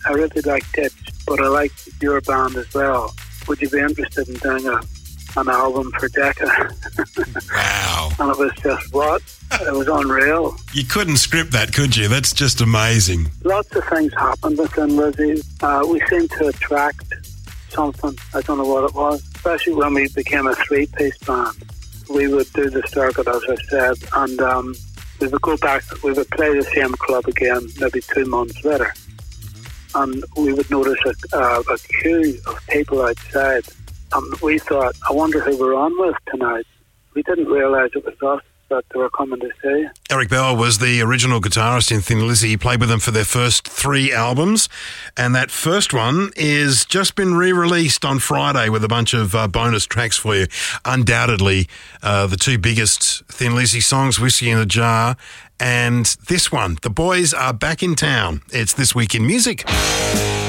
I really like Ditch, but I like your band as well. Would you be interested in doing an album for Decca? Wow. And it was just what? It was unreal. You couldn't script that, could you? That's just amazing. Lots of things happened within Lizzie. We seemed to attract something. I don't know what it was. Especially when we became a three-piece band. We would do the circuit, as I said, and we would go back, we would play the same club again maybe 2 months later. And we would notice a queue of people outside. And we thought, I wonder who we're on with tonight. We didn't realise it was us that they were coming to see. Eric Bell was the original guitarist in Thin Lizzy. He played with them for their first 3 albums. And that first one is just been re-released on Friday with a bunch of bonus tracks for you. Undoubtedly, the 2 biggest Thin Lizzy songs, Whiskey in a Jar and this one. The boys are back in town. It's This Week in Music.